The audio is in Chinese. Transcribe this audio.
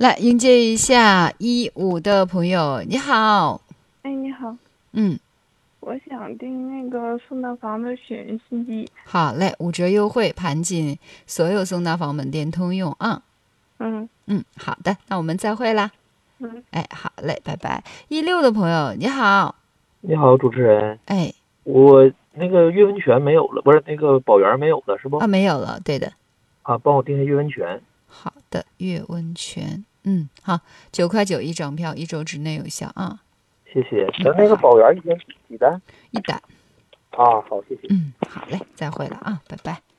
来迎接一下15的朋友，你好。 哎，你好， 嗯， 我想订那个送大房的选新机。 好嘞，5折优惠，盘锦所有送大房门店通用啊。 嗯好的，那我们再会啦。 嗯， 哎，好嘞，拜拜。16的朋友，你好。 你好，主持人， 哎， 我那个岳温泉没有了，不是那个宝源没有了，是不？ 没有了，对的。 啊，帮我订下岳温泉。 好的，悦温泉。好，9.9块一张票，1周之内有效啊。 谢谢。咱那个宝源一天几单？ 一单。 啊，好，谢谢。 好嘞，再会了啊，拜拜。